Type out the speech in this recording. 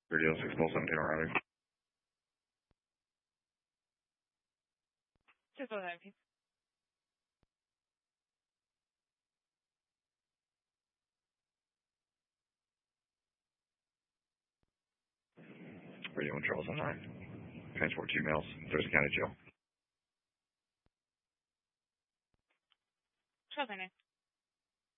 Radio 6 Pulse 17 O'Reilly. 609. Radio and Charles 9. Transport 2 males, Thursday County Jail. Charles 9.